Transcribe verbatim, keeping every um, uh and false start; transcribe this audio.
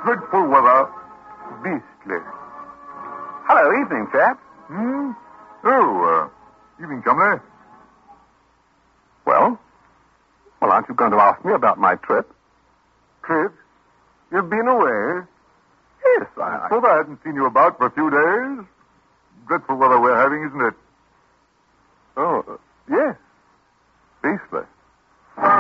Dreadful weather. Beastly. Hello, evening, chap. Hmm? Oh, uh, evening, Chumley. Well? Well, aren't you going to ask me about my trip? Trip? You've been away? Yes, I... I... Thought I hadn't seen you about for a few days. Dreadful weather we're having, isn't it? Oh, uh, yes. Beastly.